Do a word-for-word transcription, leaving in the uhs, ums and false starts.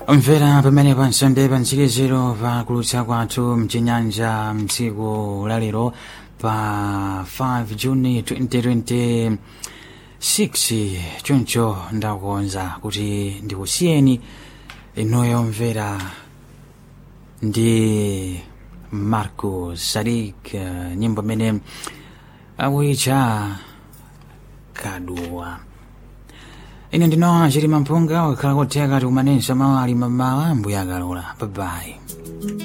Mvera pamene pa Sunday pa mtsiriziro pa kulutsa kwathu mchinyanja mtsiku lalero pa five June twenty twenty-six choncho ndakonza kuti ndikusiyeni inoyo mvera ndi Marco Sadik, nyimbo mene akuicha Kadua. Ine ndino Chirima Mpunga wakhala kotheka tikumanenso mawu ali mamawa mbuya akalola. Bye bye.